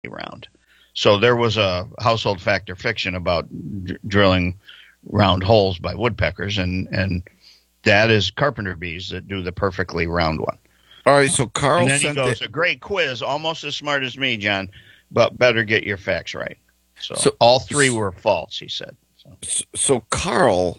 round. So there was a household fact or fiction about drilling round holes by woodpeckers, and that is carpenter bees that do the perfectly round one. All right, so Carl and then sent he goes, a great quiz, almost as smart as me, John, but better get your facts right. So all three were false, he said. So Carl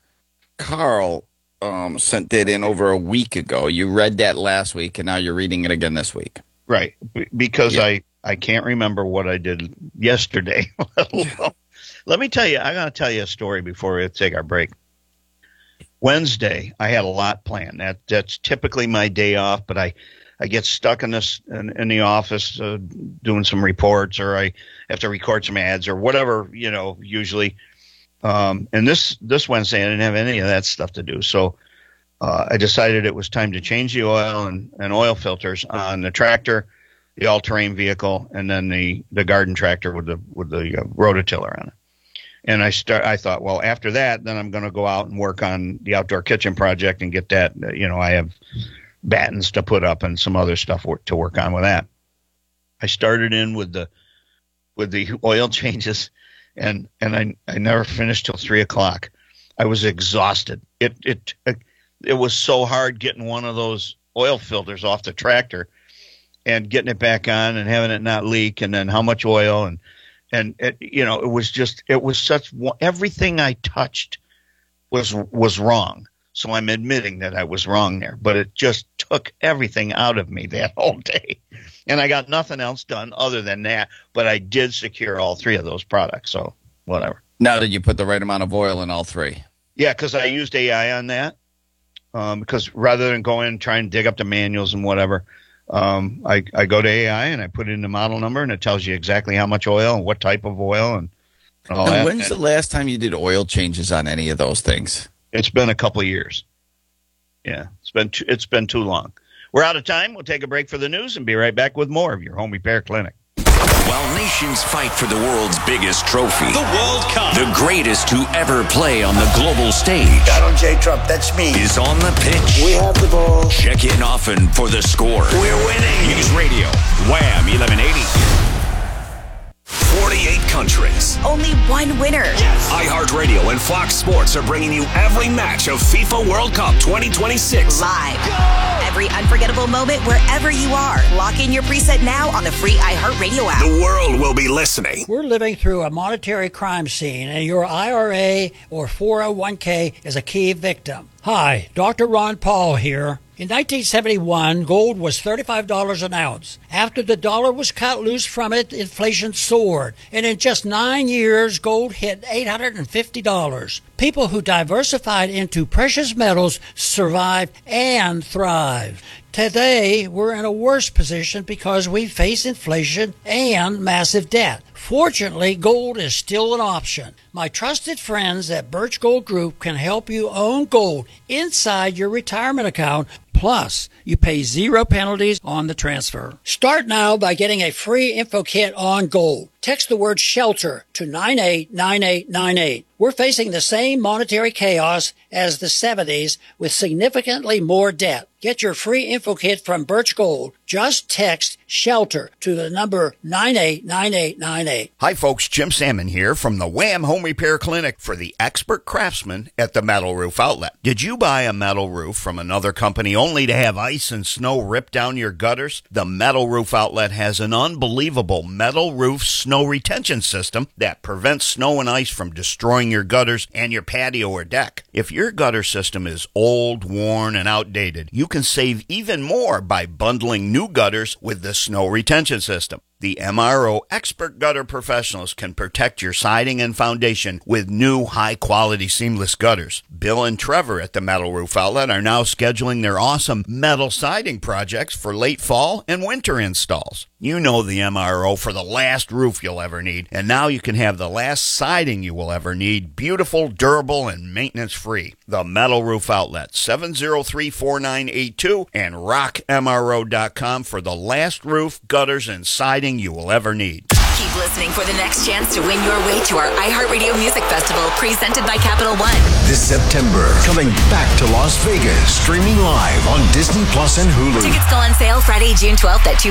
sent that in over a week ago. You read that last week, and now you're reading it again this week. Right, because I can't remember what I did yesterday. Let me tell you, I'm going to tell you a story before we take our break. Wednesday, I had a lot planned. That's typically my day off, but I get stuck in the office doing some reports, or I have to record some ads or whatever, usually. And this Wednesday, I didn't have any of that stuff to do. So I decided it was time to change the oil and oil filters on the tractor, the all-terrain vehicle, and then the garden tractor with the rototiller on it. And I thought, well, after that, then I'm going to go out and work on the outdoor kitchen project and get that. I have battens to put up and some other stuff to work on with that. I started in with the oil changes, and I never finished till 3:00. I was exhausted. It was so hard getting one of those oil filters off the tractor and getting it back on and having it not leak, and then how much oil and it was such, everything I touched was wrong. So I'm admitting that I was wrong there, but it just took everything out of me that whole day. And I got nothing else done other than that, but I did secure all three of those products. So whatever. Now, did you put the right amount of oil in all three? Yeah, because I used AI on that. Because rather than go in and try and dig up the manuals and whatever, I go to AI and I put in the model number, and it tells you exactly how much oil and what type of oil and all that. When's the last time you did oil changes on any of those things? It's been a couple of years. Yeah, it's been too long. We're out of time. We'll take a break for the news and be right back with more of your home repair clinic. While nations fight for the world's biggest trophy, the World Cup, the greatest to ever play on the global stage, Donald J. Trump, that's me, is on the pitch. We have the ball. Check in often for the score. We're winning. News Radio, Wham 1180. 48 countries. Only one winner. Yes. iHeartRadio and Fox Sports are bringing you every match of FIFA World Cup 2026. Live. Go! Every unforgettable moment wherever you are. Lock in your preset now on the free iHeartRadio app. The world will be listening. We're living through a monetary crime scene, and your IRA or 401k is a key victim. Hi, Dr. Ron Paul here. In 1971, gold was $35 an ounce. After the dollar was cut loose from it, inflation soared. And in just 9 years, gold hit $850. People who diversified into precious metals survived and thrived. Today, we're in a worse position because we face inflation and massive debt. Fortunately, gold is still an option. My trusted friends at Birch Gold Group can help you own gold inside your retirement account. Plus, you pay 0 penalties on the transfer. Start now by getting a free info kit on gold. Text the word SHELTER to 989898. We're facing the same monetary chaos as the 70s with significantly more debt. Get your free info kit from Birch Gold. Just text SHELTER to the number 989898. Hi folks, Jim Salmon here from the Wham Home Repair Clinic for the expert craftsman at the Metal Roof Outlet. Did you buy a metal roof from another company only to have ice and snow rip down your gutters? The Metal Roof Outlet has an unbelievable metal roof snow retention system that prevents snow and ice from destroying your gutters and your patio or deck. If your gutter system is old, worn, and outdated, you can save even more by bundling new gutters with the snow retention system. The MRO expert gutter professionals can protect your siding and foundation with new high-quality seamless gutters. Bill and Trevor at the Metal Roof Outlet are now scheduling their awesome metal siding projects for late fall and winter installs. You know the MRO for the last roof you'll ever need, and now you can have the last siding you will ever need, beautiful, durable, and maintenance-free. The Metal Roof Outlet, 703-4982, and rockmro.com for the last roof, gutters, and siding you will ever need. Keep listening for the next chance to win your way to our iHeartRadio Music Festival presented by Capital One. This September, coming back to Las Vegas, streaming live on Disney Plus and Hulu. Tickets go on sale Friday, June 12th at 2